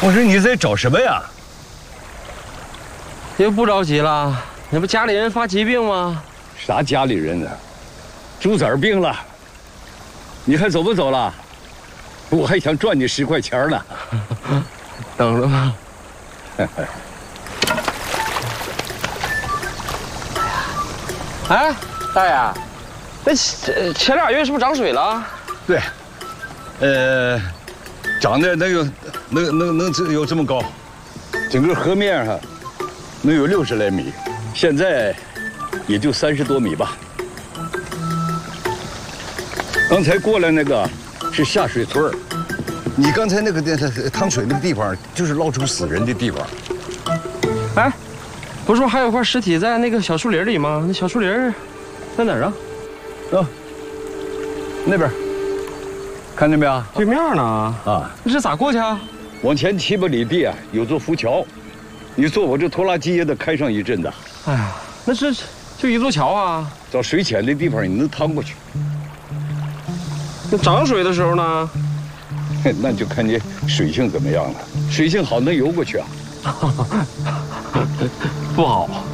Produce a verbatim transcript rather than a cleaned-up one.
我说你在找什么呀？ 也不着急了，你不家里人发疾病吗？ 啥家里人呢？猪崽儿病了，你还走不走了？我还想赚你十块钱呢。 等着吧。哎，大爷，那前前俩月是不是涨水了？ 对，呃，涨的能有能能能有这么高，整个河面上能有六十来米，现在也就三十多米吧。刚才过来那个是下水村儿，你刚才那个那趟水那个地方就是捞出死人的地方。 哎，不是说还有块尸体在那个小树林里吗？那小树林在哪儿啊？ 哦，那边，看见没有？ 对面呢。 啊， 那这咋过去啊？ 往前七八里地啊，有座浮桥，你坐我这拖拉机也得开上一阵的。 哎呀，那是就一座桥啊。 找水浅的地方你能趟过去。 那涨水的时候呢？ 那就看你水性怎么样了。水性好能游过去啊？ 不好。